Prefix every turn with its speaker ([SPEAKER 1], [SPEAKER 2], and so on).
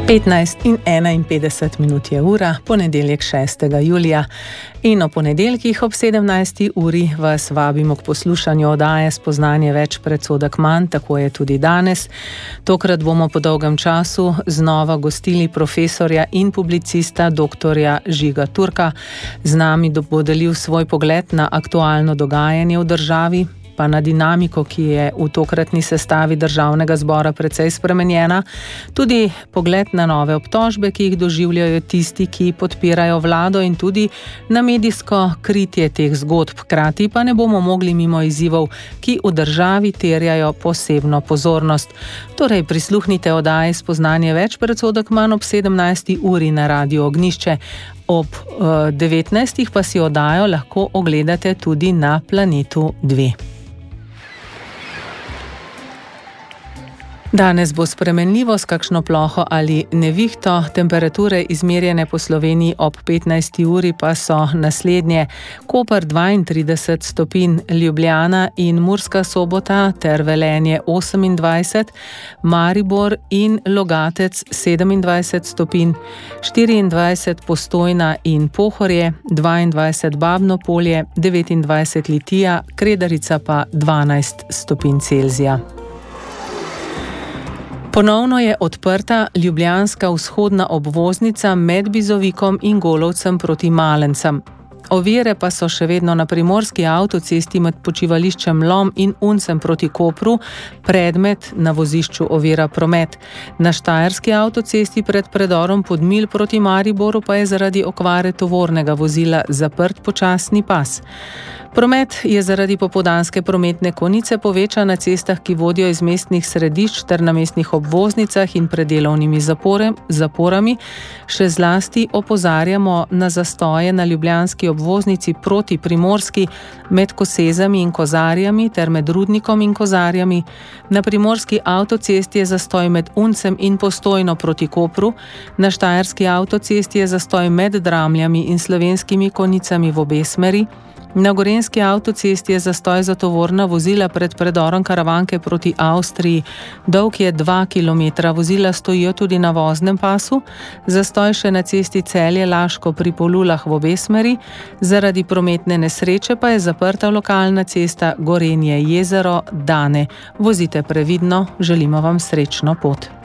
[SPEAKER 1] 15:51 je ura, ponedeljek 6. julija. In o ponedeljkih ob 17. uri vas vabimo k poslušanju oddaje Spoznanje več, predsodek manj, tako je tudi danes. Tokrat bomo po dolgem času znova gostili profesorja in publicista dr. Žiga Turka. Z nami bo delil svoj pogled na aktualno dogajanje v državi, pa na dinamiko, ki je v tokratni sestavi Državnega zbora precej spremenjena, tudi pogled na nove obtožbe, ki jih doživljajo tisti, ki podpirajo vlado, in tudi na medijsko kritje teh zgodb. Hkrati pa ne bomo mogli mimo izzivov, ki v državi terjajo posebno pozornost. Torej, prisluhnite oddaji Spoznanje več, predsodek manj ob 17. uri na Radiu Ognjišče. Ob 19. pa si oddajo lahko ogledate tudi na Planetu 2. Danes bo spremenljivo s kakšno ploho ali nevihto, temperature izmerjene po Sloveniji ob 15. uri pa so naslednje: Koper 32 stopinj, Ljubljana in Murska Sobota ter Velenje 28, Maribor in Logatec 27 stopinj, 24 Postojna in Pohorje, 22 Babno Polje, 29 Litija, Kredarica pa 12 stopinj Celzija. Ponovno je odprta ljubljanska vzhodna obvoznica med Bizovikom in Golovcem proti Malencem. Ovire pa so še vedno na primorski avtocesti med počivališčem Lom in Uncem proti Kopru, predmet na vozišču ovira promet. Na štajerski avtocesti pred predorom Podmilj proti Mariboru pa je zaradi okvare tovornega vozila zaprt počasni pas. Promet je zaradi popoldanske prometne konice povečan na cestah, ki vodijo iz mestnih središč ter na mestnih obvoznicah in predelovnimi zaporami. Še zlasti opozarjamo na zastoje na ljubljanski obvoznici proti Primorski med Kosezami in Kozarjami ter med Rudnikom in Kozarjami. Na primorski avtocesti je zastoj med Uncem in Postojno proti Kopru. Na štajerski avtocesti je zastoj med Dramljami in Slovenskimi Konjicami v obe smeri. Na gorenjski avtocesti je zastoj za tovorna vozila pred predorom Karavanke proti Avstriji. Dolg je 2 km, vozila stojijo tudi na voznem pasu. Zastoj še na cesti Celje-Laško pri Polulah v obe smeri. Zaradi prometne nesreče pa je zaprta lokalna cesta Gorenje-Jezero-Dane. Vozite previdno, želimo vam srečno pot.